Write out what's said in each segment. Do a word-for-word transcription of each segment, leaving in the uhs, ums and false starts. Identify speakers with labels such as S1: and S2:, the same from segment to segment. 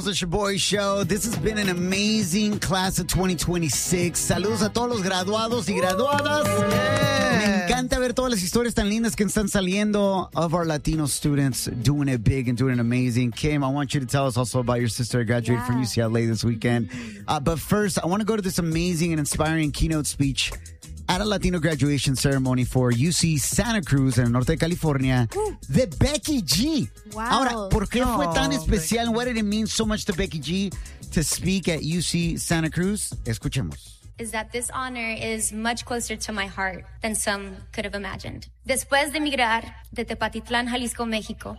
S1: Somos el Shaboy Show. This has been an amazing class of twenty twenty-six. Saludos a todos los graduados y graduadas. Yeah. Me encanta ver todas las historias tan lindas que están saliendo of our Latino students doing it big and doing it amazing. Kim, I want you to tell us also about your sister who graduated yeah. from U C L A this weekend. Uh, but first, I want to go to this amazing and inspiring keynote speech at a Latino graduation ceremony for U C Santa Cruz en el norte de California de Becky G.
S2: Wow.
S1: Ahora, ¿por qué
S2: oh,
S1: fue tan especial?
S2: Becky.
S1: What did it mean so much to Becky G to speak at U C Santa Cruz? Escuchemos.
S3: Is that this honor is much closer to my heart than some could have imagined. Después de emigrar de Tepatitlán, Jalisco, México,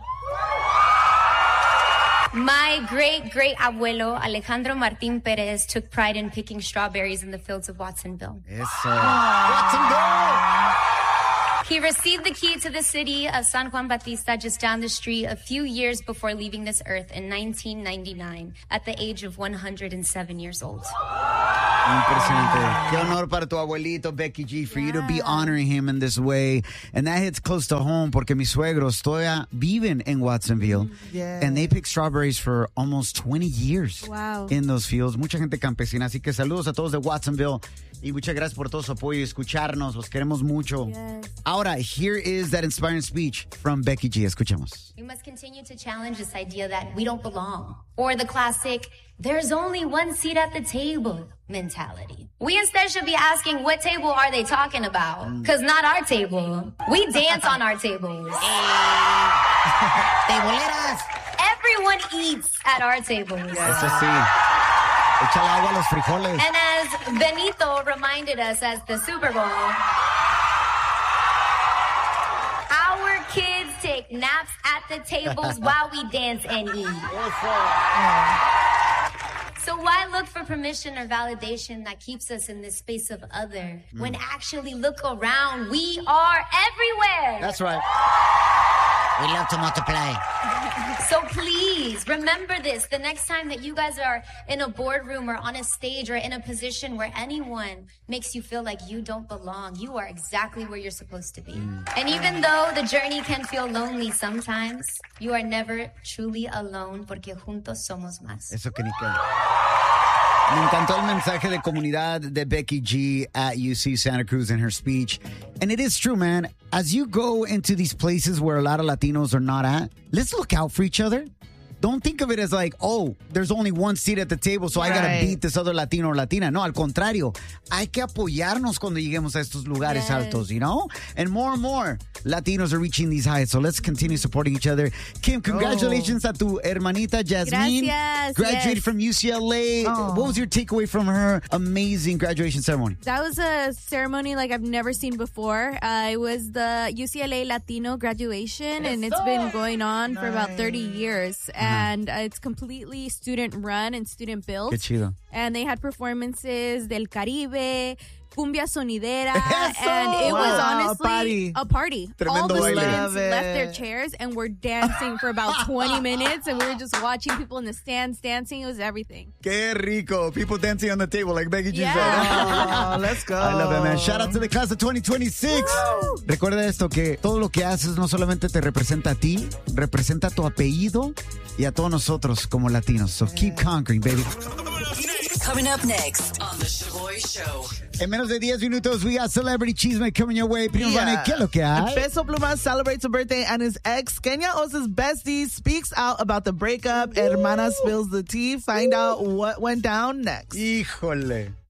S3: my great-great abuelo, Alejandro Martín Pérez, took pride in picking strawberries in the fields of Watsonville.
S1: Eso. Watsonville!
S3: He received the key to the city of San Juan Bautista just down the street a few years before leaving this earth in nineteen ninety-nine at the age of one hundred seven years old.
S1: Impresionante. Qué honor para tu abuelito, Becky G, for yeah. you to be honoring him in this way. And that hits close to home porque mis suegros todavía viven en Watsonville.
S2: Yeah.
S1: And they pick strawberries for almost twenty years
S2: wow.
S1: in those fields. Mucha gente campesina. Así que saludos a todos de Watsonville. Y muchas gracias por todo su apoyo y escucharnos. Los queremos mucho.
S2: Yes.
S1: Ahora, here is that inspiring speech from Becky G. Escuchemos.
S3: We must continue to challenge this idea that we don't belong. Or the classic, there's only one seat at the table mentality. We instead should be asking, what table are they talking about? Because not our table. We dance on our tables.
S1: Teboleras.
S3: Everyone eats at our tables.
S1: Yes. Eso sí. Échale agua a los frijoles.
S3: And as Benito reminded us as the Super Bowl, our kids take naps at the tables while we dance and eat. So why look for permission or validation that keeps us in this space of other mm. when actually look around, we are everywhere.
S1: That's right. We love to multiply.
S3: So please remember this. The next time that you guys are in a boardroom or on a stage or in a position where anyone makes you feel like you don't belong, you are exactly where you're supposed to be. Mm. And even though the journey can feel lonely sometimes, you are never truly alone porque juntos somos más.
S1: Eso que ni qué. Me encantó el mensaje de comunidad de Becky G at U C Santa Cruz in her speech. And it is true, man. As you go into these places where a lot of Latinos are not at, let's look out for each other. Don't think of it as like, oh, there's only one seat at the table, so right. I gotta beat this other Latino or Latina. No, al contrario. Hay que apoyarnos cuando lleguemos a estos lugares yes. altos, you know? And more and more Latinos are reaching these heights, so let's continue supporting each other. Kim, congratulations oh. a tu hermanita, Jasmine.
S2: Gracias.
S1: Graduated
S2: yes.
S1: from U C L A. Oh. What was your takeaway from her amazing graduation ceremony?
S2: That was a ceremony like I've never seen before. Uh, it was the U C L A Latino graduation, yes, and it's been going on nice. for about thirty years. And uh, it's completely student-run and student-built.
S1: Qué chido.
S2: And they had performances del Caribe, cumbia sonidera,
S1: Eso.
S2: and it
S1: wow.
S2: was honestly
S4: a party.
S2: A party.
S1: Tremendo
S2: All the
S1: baile.
S2: students left their chairs and were dancing for about twenty minutes, and we were just watching people in the stands dancing. It was everything.
S1: Qué rico. People dancing on the table like Becky G
S2: yeah.
S1: said.
S4: Oh, let's go.
S1: I love that, man. Shout out to the class of twenty twenty-six. Woo. Recuerda esto, que todo lo que haces no solamente te representa a ti, representa a tu apellido y a todos nosotros como latinos. So keep conquering, baby.
S5: Coming up next on The Shaboy Show.
S1: En menos de diez minutos, we got Celebrity Chisme coming your way. Primo yeah. Vane, ¿qué es lo que hay?
S4: Peso Pluma celebrates a birthday and his ex, Kenya Osa's bestie, speaks out about the breakup. Ooh. Hermana spills the tea. Find Ooh. out what went down next.
S1: Híjole.